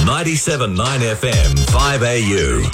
97.9 FM, 5AU.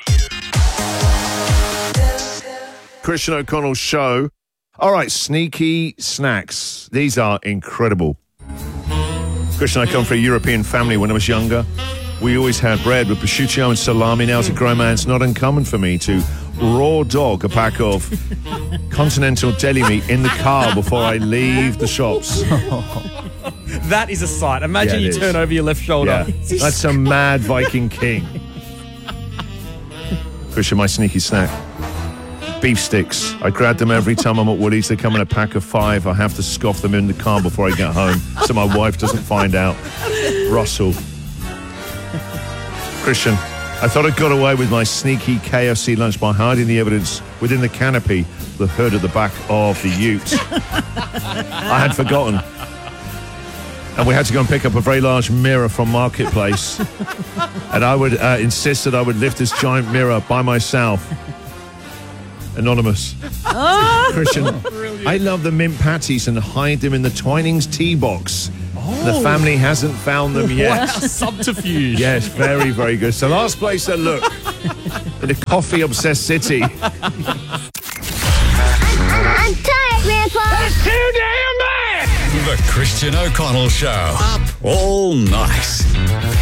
Christian O'Connell Show. All right, sneaky snacks. These are incredible. Christian and I come from a European family. When I was younger, we always had bread with prosciutto and salami. Now as a grown man, it's not uncommon for me to raw dog a pack of continental deli meat in the car before I leave the shops. That is a sight. Imagine Yeah, you it turn is. over your left shoulder. Yeah, that's a mad Viking king. Christian, my sneaky snack. Beef sticks. I grab them every time I'm at Woolies. They come in a pack of 5. I have to scoff them in the car before I get home so my wife doesn't find out. Russell. Christian, I thought I got away with my sneaky KFC lunch by hiding the evidence within the canopy, the hood at the back of the ute. I had forgotten. And we had to go and pick up a very large mirror from Marketplace. And I would insist that I would lift this giant mirror by myself. Anonymous. Christian, I love the mint patties and hide them in the Twinings tea box. The family hasn't found them yet. What a subterfuge. Yes, very, very good. So last place to look in a coffee-obsessed city. I'm tired, Grandpa. The Christian O'Connell Show. Up all night.